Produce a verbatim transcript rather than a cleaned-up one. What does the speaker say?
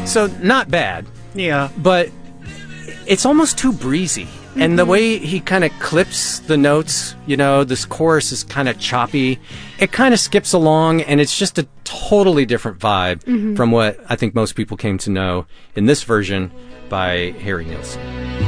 So, not bad. Yeah. But it's almost too breezy. Mm-hmm. And the way he kind of clips the notes, you know, this chorus is kind of choppy. It kind of skips along, and it's just a totally different vibe mm-hmm. from what I think most people came to know in this version by Harry Nilsson.